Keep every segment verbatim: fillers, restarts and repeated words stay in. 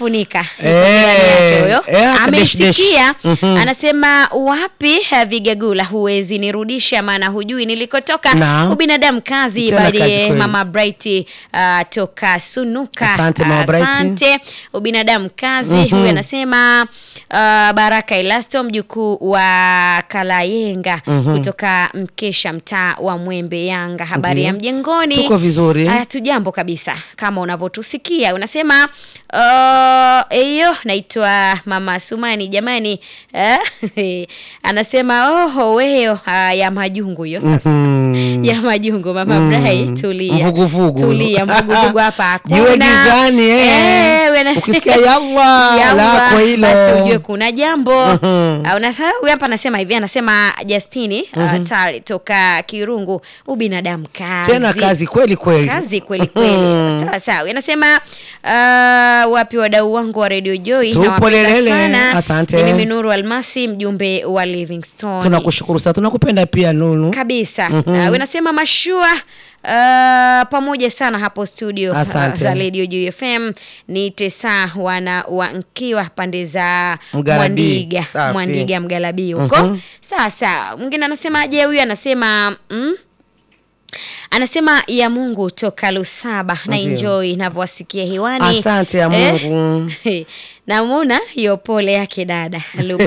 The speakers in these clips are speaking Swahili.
amefunika. Eh, huyo. eh, Amesikia. Mhm. Anasema wapi eh, Vigagula huwezi nirudisha maana hujui nilikotoka. Naam. Ubinadamu kazi. Tena kazi Baadaye kweli. Mama Bright uh, toka Sunuka. Asante, Mama Bright. Asante. Ubinadamu kazi. Huyu anasema uh, Baraka Elasto mjukuu wa Kalayenga kutoka Mkesha mtaa wa Mwembe Yanga. Habari Ndiyo. ya mjengoni. Tuko vizuri. Uh, tujambo kabisa kama unavyotusikia. Unasema uh, eyo naitwa Mama Sumani jamani. Eh? Anasema oho weo uh, ya majungu hiyo sasa. Mhm. Ya majungu Mama Bright tulia. Mvuguvugu. Tulia mvuguvugu hapa hakuna. Jiwe gizani eh. Eh, wena- Ukisikia yawa Yawa, lako hilo. basi ujue kuna jambo. Mhm. Uh, unasahau huyu hapa anasema hivi, anasema Justini uh, tari toka Kirungu. Ubinadamu kazi. Tena kazi kweli kweli. Kazi kweli kweli. Sawa sawa. Anasema uh, wapi wadau wangu wa Radio Joy, Tupo nawapenda lelele. sana. Asante. Ni mimi Nuru Almasi mjumbe wa Livingstone. Tunakushukuru sana. Tunakupenda pia Nunu. Kabisa. Uh, unasema mashua Uh, pamoja sana hapo studio uh, za Radio Joy F M. Ni Tesa wana wankiwa pande za Mgalabi. Mwandiga. Safi. Mwandiga Mgalabi huko. Mhm. Sasa mwingine anasema je, huyu anasema mm? Anasema ya Mungu toka Lusaba na Ndiyo. enjoy ninavyowasikia hewani. Asante ya Mungu. Eh, namuona hiyo pole yake dada Luba.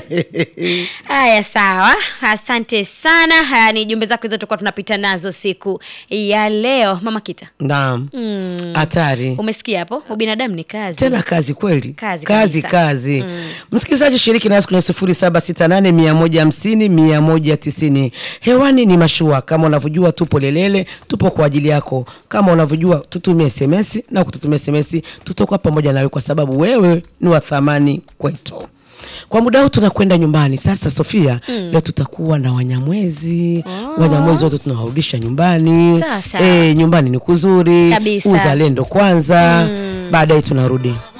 Haya sawa. Asante sana. Haya ni jumbe zako hizo tulikuwa tunapita nazo siku ya leo. Mama Kita. Naam. Hatari. Mm. Umesikia hapo? Ubinadamu ni kazi. Tena kazi kweli. Kazi kazi. kabisa. kazi. Mm. Msikilizaji, shiriki nasi kwenye sifuri saba sita nane mia moja hamsini mia moja tisini. Hewani ni mashua. Kama unavyojua tupo lelele, tupo kwa ajili yako. Kama unavyojua tutumie S M S na kututumia S M S tutakuwa pamoja nawe kwa sababu wewe ni wa thamani kwetu. Kwa muda huu tunakwenda nyumbani. Sasa Sofia, mm. leo tutakuwa na Wanyamwezi. Oh. Wanyamwezi wote tunawarudisha nyumbani. Sasa. Eh, nyumbani ni kuzuri. Kabisa. Uzalendo kwanza. Mm. Baadaye tunarudi.